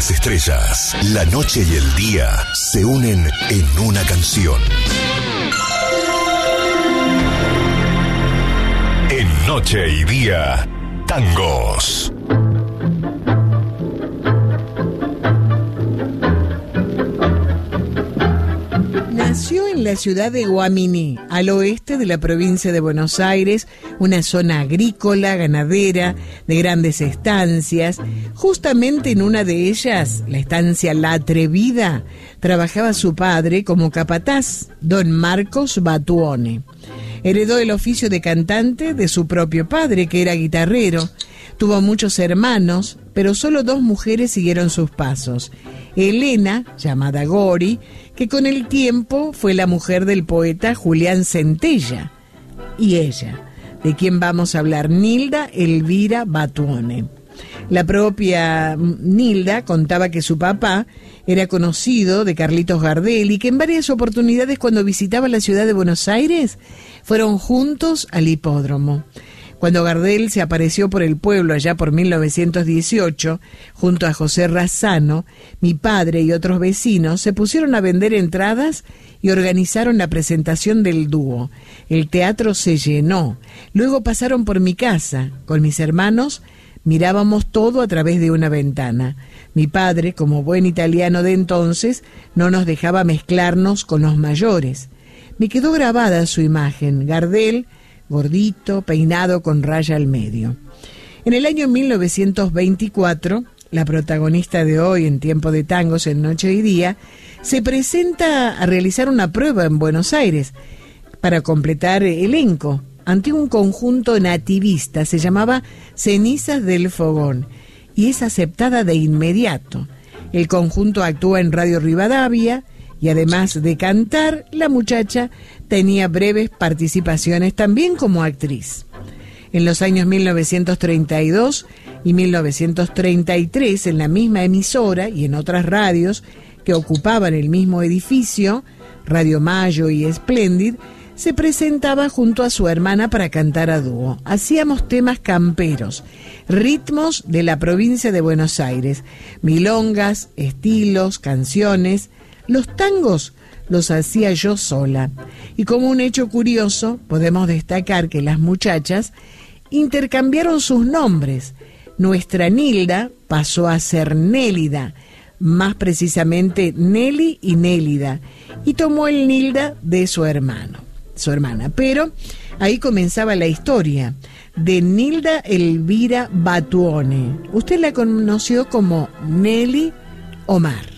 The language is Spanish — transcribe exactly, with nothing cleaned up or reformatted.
las estrellas, la noche y el día se unen en una canción. En Noche y Día, tangos. Nació en la ciudad de Guaminí, al oeste de la provincia de Buenos Aires, una zona agrícola, ganadera, de grandes estancias. Justamente en una de ellas, la estancia La Atrevida, trabajaba su padre como capataz, don Marcos Batuone. Heredó el oficio de cantante de su propio padre, que era guitarrero. Tuvo muchos hermanos, pero solo dos mujeres siguieron sus pasos. Elena, llamada Gori, que con el tiempo fue la mujer del poeta Julián Centella. Y ella, de quien vamos a hablar, Nilda Elvira Batuone. La propia Nilda contaba que su papá era conocido de Carlitos Gardel y que en varias oportunidades, cuando visitaba la ciudad de Buenos Aires, fueron juntos al hipódromo. Cuando Gardel se apareció por el pueblo allá por mil novecientos dieciocho, junto a José Razzano, mi padre y otros vecinos se pusieron a vender entradas y organizaron la presentación del dúo. El teatro se llenó. Luego pasaron por mi casa. Con mis hermanos mirábamos todo a través de una ventana. Mi padre, como buen italiano de entonces, no nos dejaba mezclarnos con los mayores. Me quedó grabada su imagen, Gardel, gordito, peinado con raya al medio. En el año mil novecientos veinticuatro, la protagonista de hoy en Tiempo de Tangos en Noche y Día, se presenta a realizar una prueba en Buenos Aires para completar elenco ante un conjunto nativista, se llamaba Cenizas del Fogón, y es aceptada de inmediato. El conjunto actúa en Radio Rivadavia y además de cantar, la muchacha tenía breves participaciones también como actriz. En los años mil novecientos treinta y dos y mil novecientos treinta y tres, en la misma emisora y en otras radios que ocupaban el mismo edificio, Radio Mayo y Splendid, se presentaba junto a su hermana para cantar a dúo. Hacíamos temas camperos, ritmos de la provincia de Buenos Aires, milongas, estilos, canciones. Los tangos los hacía yo sola. Y como un hecho curioso, podemos destacar que las muchachas intercambiaron sus nombres. Nuestra Nilda pasó a ser Nélida, más precisamente Nelly y Nélida, y tomó el Nilda de su hermano, su hermana. Pero ahí comenzaba la historia de Nilda Elvira Batuone. Usted la conoció como Nelly Omar.